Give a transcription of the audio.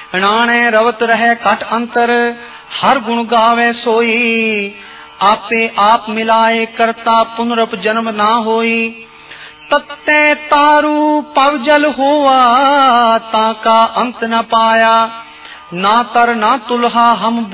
नाणे रवत रहे कट अंतर, हर गुण गावे सोई। आपे आप मिलाए करता पुनरप जन्म ना होई। तत्ते तारू पवजल हुआ, ताका अंत न पाया। ना तर ना तुलहा हम